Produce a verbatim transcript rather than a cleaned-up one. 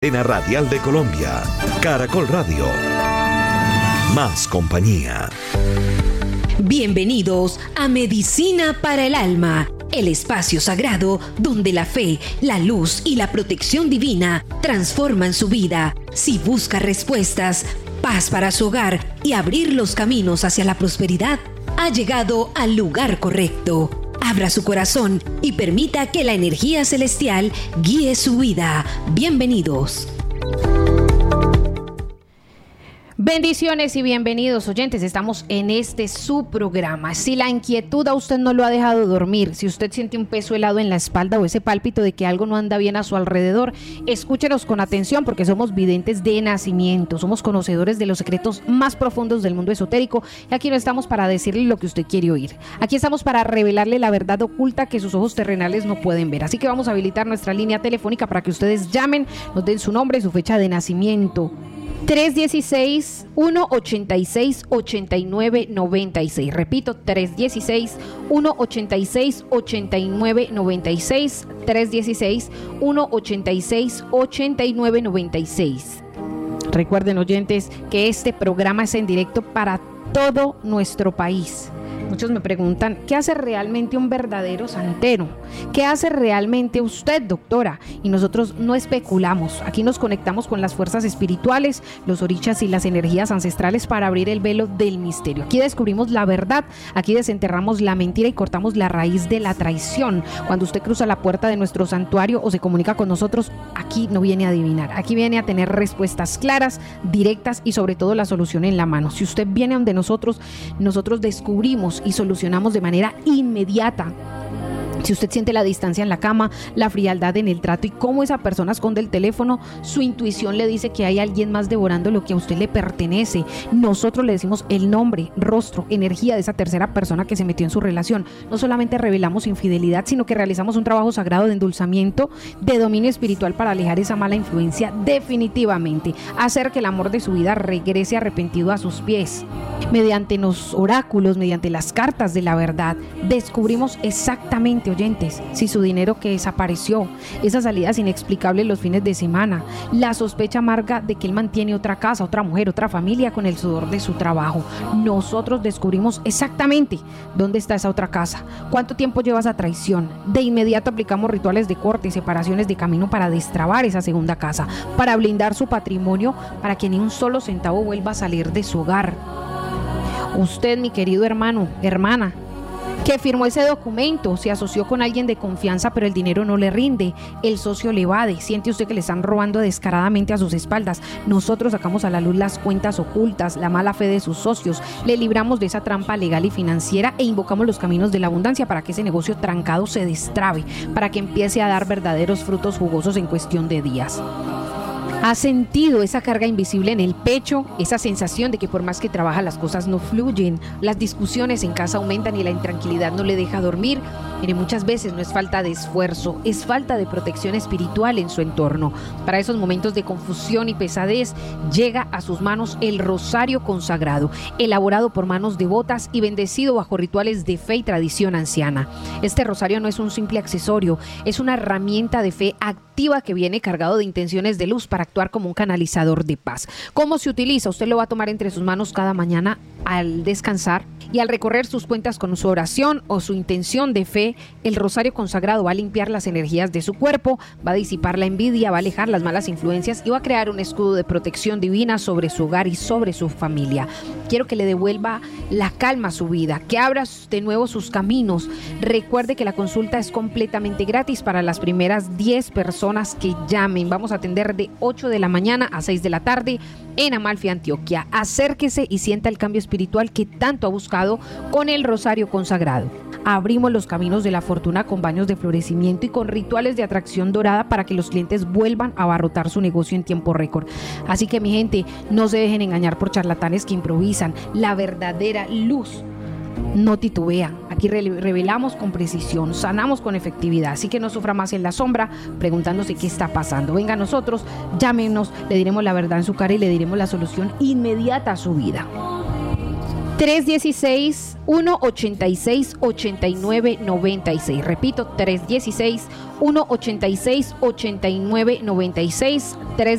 cadena radial de Colombia. Caracol Radio. Más compañía. Bienvenidos a Medicina para el Alma, el espacio sagrado donde la fe, la luz y la protección divina transforman su vida. Si busca respuestas, paz para su hogar y abrir los caminos hacia la prosperidad, ha llegado al lugar correcto. Abra su corazón y permita que la energía celestial guíe su vida. Bienvenidos. Bendiciones y bienvenidos, oyentes. Estamos en este su programa. Si la inquietud a usted no lo ha dejado dormir, si usted siente un peso helado en la espalda o ese pálpito de que algo no anda bien a su alrededor, escúchenos con atención porque somos videntes de nacimiento, somos conocedores de los secretos más profundos del mundo esotérico y aquí no estamos para decirle lo que usted quiere oír. Aquí estamos para revelarle la verdad oculta que sus ojos terrenales no pueden ver. Así que vamos a habilitar nuestra línea telefónica para que ustedes llamen, nos den su nombre y su fecha de nacimiento. tres uno seis, uno ocho seis, ocho nueve nueve seis. Repito, tres uno seis, uno ocho seis, ocho nueve nueve seis. tres uno seis, uno ocho seis, ocho nueve nueve seis. Recuerden, oyentes, que este programa es en directo para todo nuestro país. Muchos me preguntan, ¿qué hace realmente un verdadero santero? ¿Qué hace realmente usted, doctora? Y nosotros no especulamos. Aquí nos conectamos con las fuerzas espirituales, los orichas y las energías ancestrales para abrir el velo del misterio. Aquí descubrimos la verdad, aquí desenterramos la mentira y cortamos la raíz de la traición. Cuando usted cruza la puerta de nuestro santuario o se comunica con nosotros, aquí no viene a adivinar. Aquí viene a tener respuestas claras, directas y sobre todo la solución en la mano. Si usted viene donde nosotros, nosotros descubrimos y solucionamos de manera inmediata. Si usted siente la distancia en la cama, la frialdad en el trato y cómo esa persona esconde el teléfono, su intuición le dice que hay alguien más devorando lo que a usted le pertenece. Nosotros le decimos el nombre, rostro, energía de esa tercera persona que se metió en su relación. No solamente revelamos infidelidad, sino que realizamos un trabajo sagrado de endulzamiento, de dominio espiritual para alejar esa mala influencia definitivamente. Hacer que el amor de su vida regrese arrepentido a sus pies. Mediante los oráculos, mediante las cartas de la verdad, descubrimos exactamente, oyentes, si su dinero que desapareció, esas salidas inexplicables los fines de semana, la sospecha amarga de que él mantiene otra casa, otra mujer, otra familia con el sudor de su trabajo. Nosotros descubrimos exactamente dónde está esa otra casa, cuánto tiempo lleva esa traición. De inmediato aplicamos rituales de corte y separaciones de camino para destrabar esa segunda casa, para blindar su patrimonio, para que ni un solo centavo vuelva a salir de su hogar. Usted, mi querido hermano, hermana, que firmó ese documento, se asoció con alguien de confianza, pero el dinero no le rinde, el socio le evade, siente usted que le están robando descaradamente a sus espaldas. Nosotros sacamos a la luz las cuentas ocultas, la mala fe de sus socios, le libramos de esa trampa legal y financiera e invocamos los caminos de la abundancia para que ese negocio trancado se destrabe, para que empiece a dar verdaderos frutos jugosos en cuestión de días. ¿Ha sentido esa carga invisible en el pecho? Esa sensación de que por más que trabaja las cosas no fluyen, las discusiones en casa aumentan y la intranquilidad no le deja dormir. Mire, muchas veces no es falta de esfuerzo, es falta de protección espiritual en su entorno. Para esos momentos de confusión y pesadez, llega a sus manos el rosario consagrado, elaborado por manos devotas y bendecido bajo rituales de fe y tradición anciana. Este rosario no es un simple accesorio, es una herramienta de fe activa que viene cargado de intenciones de luz para actuar como un canalizador de paz. ¿Cómo se utiliza? Usted lo va a tomar entre sus manos cada mañana al descansar y al recorrer sus cuentas con su oración o su intención de fe. El rosario consagrado va a limpiar las energías de su cuerpo, va a disipar la envidia, va a alejar las malas influencias y va a crear un escudo de protección divina sobre su hogar y sobre su familia. Quiero que le devuelva la calma a su vida, que abra de nuevo sus caminos. Recuerde que la consulta es completamente gratis para las primeras diez personas que llamen. Vamos a atender de ocho de la mañana a seis de la tarde en Amalfi, Antioquia. Acérquese y sienta el cambio espiritual que tanto ha buscado con el rosario consagrado. Abrimos los caminos de la fortuna con baños de florecimiento y con rituales de atracción dorada para que los clientes vuelvan a abarrotar su negocio en tiempo récord. Así que, mi gente, no se dejen engañar por charlatanes que improvisan. La verdadera luz no titubea. Aquí re- revelamos con precisión, sanamos con efectividad. Así que no sufra más en la sombra preguntándose qué está pasando. Venga a nosotros, llámenos, le diremos la verdad en su cara y le diremos la solución inmediata a su vida. tres uno seis, uno ocho seis, ocho nueve nueve seis. Repito, tres uno seis, uno ocho seis, ocho nueve nueve seis. tres